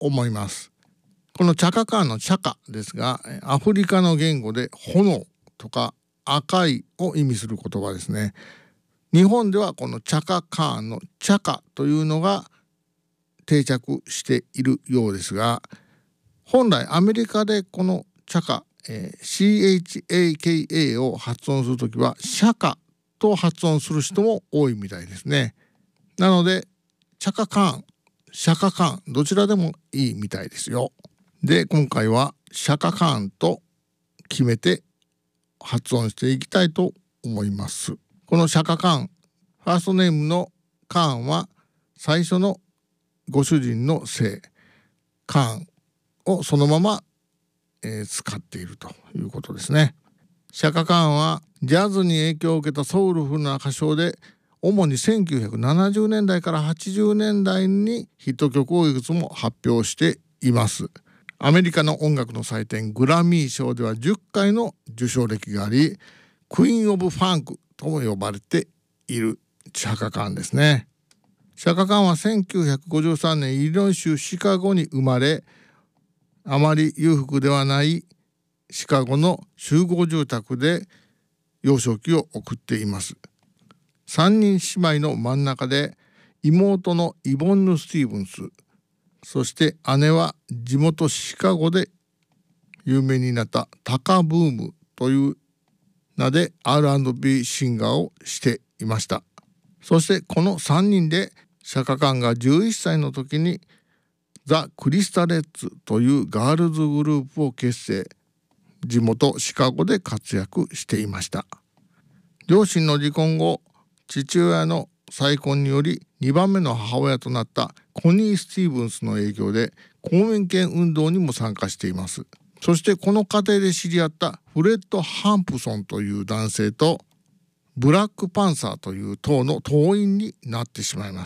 思います。このチャカカーンのチャカですが、アフリカの言語で炎とか赤いを意味する言葉ですね。日本ではこのチャカカーンのチャカというのが定着しているようですが、本来アメリカでこのチャカ、CHAKA を発音するときはシャカと発音する人も多いみたいですね。なのでチャカカーン、シャカカーンどちらでもいいみたいですよ。で、今回はシャカカーンと決めて発音していきたいと思います。このシャカカーン、ファーストネームのカーンは最初のご主人の姓カーンをそのまま、使っているということですね。シャカカーンはジャズに影響を受けたソウルフルな歌唱で、主に1970年代から80年代にヒット曲をいくつも発表しています。アメリカの音楽の祭典グラミー賞では10回の受賞歴があり、クイーン・オブ・ファンクとも呼ばれているシャカカーンですね。シャカカーンは1953年イリノイ州シカゴに生まれ、あまり裕福ではないシカゴの集合住宅で幼少期を送っています。3人姉妹の真ん中で、妹のイボンヌ・スティーブンス、そして姉は地元シカゴで有名になったタカブームという名で R&B シンガーをしていました。そしてこの3人でシャカカーンが11歳の時にザ・クリスタレッツというガールズグループを結成、地元シカゴで活躍していました。両親の離婚後、父親の再婚により2番目の母親となったコニー・スティーブンスの影響で公民権運動にも参加しています。そしてこの過程で知り合ったフレッド・ハンプソンという男性とブラックパンサーという党の党員になってしまいます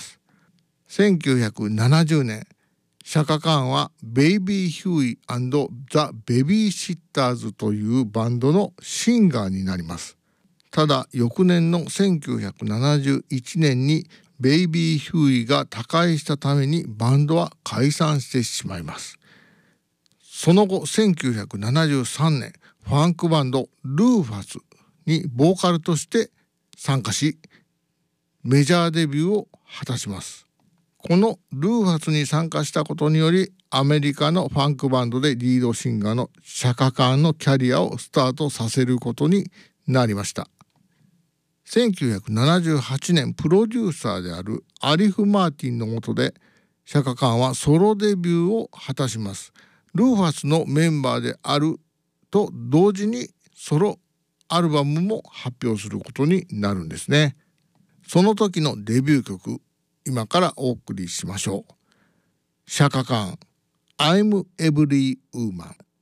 。1970年、シャカカーンはベイビー・ヒューイ&ザ・ベビーシッターズというバンドのシンガーになります。ただ翌年の1971年にベイビー・ヒューイが他界したためにバンドは解散してしまいます。その後1973年、ファンクバンドルーファスにボーカルとして参加し、メジャーデビューを果たします。このルーファスに参加したことにより、アメリカのファンクバンドでリードシンガーのシャカカーンのキャリアをスタートさせることになりました。1978年、プロデューサーであるアリフ・マーティンの下でシャカカーンはソロデビューを果たします。ルーファスのメンバーであると同時にソロアルバムも発表することになるんですね。その時のデビュー曲、今からお送りしましょう。シャカカーン I'm Every Woman。